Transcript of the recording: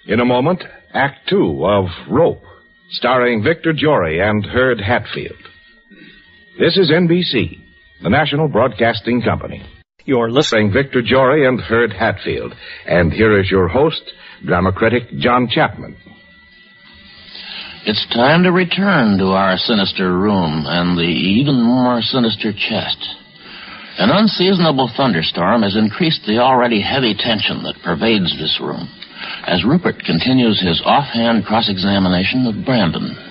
In a moment, Act Two of Rope, starring Victor Jory and Herb Hatfield. This is NBC, the National Broadcasting Company. You're listening Victor Jory and Herb Hatfield. And here is your host, drama critic John Chapman. It's time to return to our sinister room and the even more sinister chest. An unseasonable thunderstorm has increased the already heavy tension that pervades this room as Rupert continues his offhand cross-examination of Brandon.